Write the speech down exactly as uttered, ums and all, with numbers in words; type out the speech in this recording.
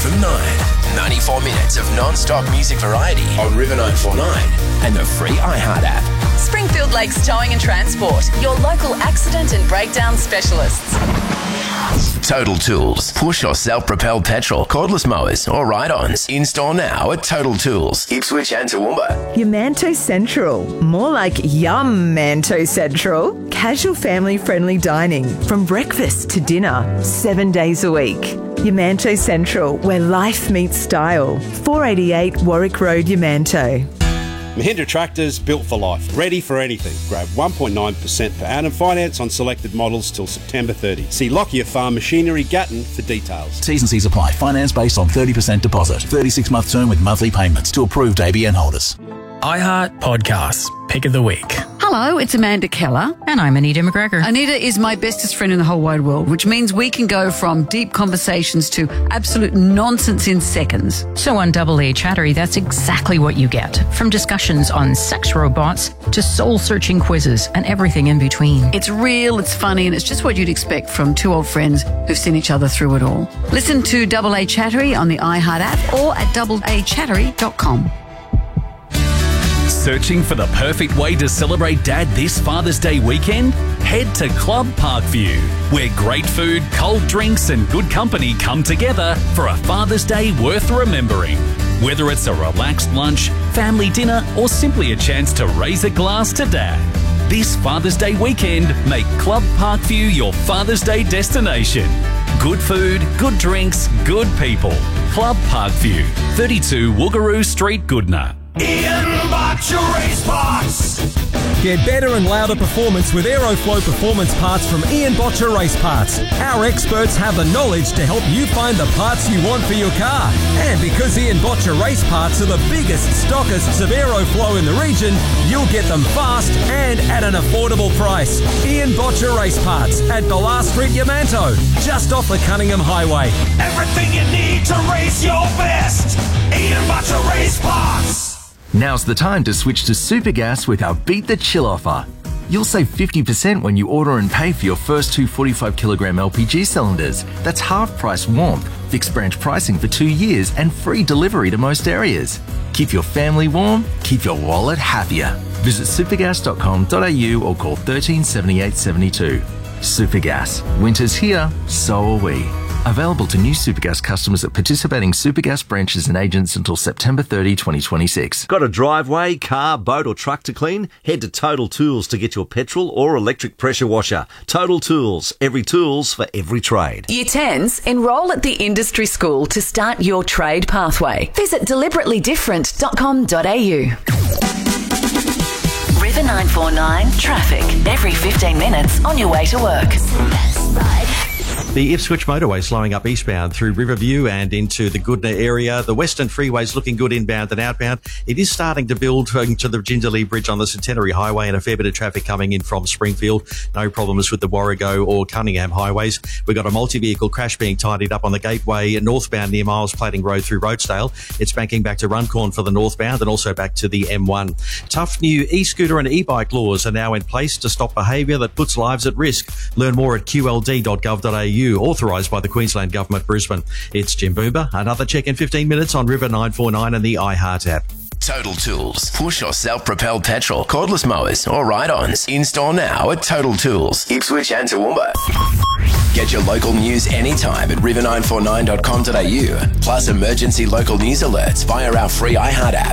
seven nine. ninety-four minutes of non-stop music variety on River nine four nine and the free iHeart app. Springfield Lakes Towing and Transport, your local accident and breakdown specialists. Total Tools. Push or self-propelled petrol, cordless mowers or ride-ons. In-store now at Total Tools, Ipswich and Toowoomba. Yamanto Central. More like Yum Manto Central. Casual family-friendly dining from breakfast to dinner, seven days a week. Yamanto Central, where life meets style. four eighty-eight Warwick Road, Yamanto. Mahindra Tractors, built for life, ready for anything. Grab one point nine percent per annum finance on selected models till September thirtieth. See Lockyer Farm Machinery, Gatton for details. T's and C's apply. Finance based on thirty percent deposit. thirty-six month term with monthly payments to approved A B N holders. iHeart Podcasts, Pick of the Week. Hello, it's Amanda Keller. And I'm Anita McGregor. Anita is my bestest friend in the whole wide world, which means we can go from deep conversations to absolute nonsense in seconds. So on Double A Chattery, that's exactly what you get. From discussions on sex robots to soul-searching quizzes and everything in between. It's real, it's funny, and it's just what you'd expect from two old friends who've seen each other through it all. Listen to Double A Chattery on the iHeart app or at double a chattery dot com. Searching for the perfect way to celebrate Dad this Father's Day weekend? Head to Club Parkview, where great food, cold drinks and good company come together for a Father's Day worth remembering. Whether it's a relaxed lunch, family dinner or simply a chance to raise a glass to Dad. This Father's Day weekend, make Club Parkview your Father's Day destination. Good food, good drinks, good people. Club Parkview, thirty-two Woogaroo Street, Goodna. Ian Butcher Race Parts. Get better and louder performance with Aeroflow performance parts from Ian Botcher Race Parts. Our experts have the knowledge to help you find the parts you want for your car. And because Ian Botcher Race Parts are the biggest stockists of Aeroflow in the region, you'll get them fast and at an affordable price. Ian Botcher Race Parts at Ballar Street, Yamanto, just off the Cunningham Highway. Everything you need to race your best. Ian Butcher Race Parts. Now's the time to switch to Supergas with our Beat the Chill offer. You'll save fifty percent when you order and pay for your first two forty-five kilogram L P G cylinders. That's half price warmth, fixed branch pricing for two years and free delivery to most areas. Keep your family warm, keep your wallet happier. Visit supergas dot com dot a u or call thirteen seventy-eight seventy-two. Supergas. Winter's here, so are we. Available to new Supergas customers at participating Supergas branches and agents until September thirtieth, twenty twenty-six. Got a driveway, car, boat or truck to clean? Head to Total Tools to get your petrol or electric pressure washer. Total Tools. Every tool's for every trade. Year tens, enrol at the industry school to start your trade pathway. Visit deliberately different dot com dot a u. River nine four nine traffic. Every fifteen minutes on your way to work. The Ipswich motorway slowing up eastbound through Riverview and into the Goodna area. The Western Freeway's looking good inbound and outbound. It is starting to build to the Gingerley Bridge on the Centenary Highway and a fair bit of traffic coming in from Springfield. No problems with the Warrego or Cunningham highways. We've got a multi-vehicle crash being tidied up on the Gateway northbound near Miles Plating Road through Rochedale. It's banking back to Runcorn for the northbound and also back to the M one. Tough new e-scooter and e-bike laws are now in place to stop behaviour that puts lives at risk. Learn more at q l d dot gov dot a u. Authorised by the Queensland Government, Brisbane. It's Jim Boomer. Another check in fifteen minutes on River nine four nine and the iHeart app. Total Tools. Push or self-propelled petrol, cordless mowers or ride-ons. In-store now at Total Tools, Ipswich and Toowoomba. Get your local news anytime at river nine four nine dot com dot a u. Plus emergency local news alerts via our free iHeart app.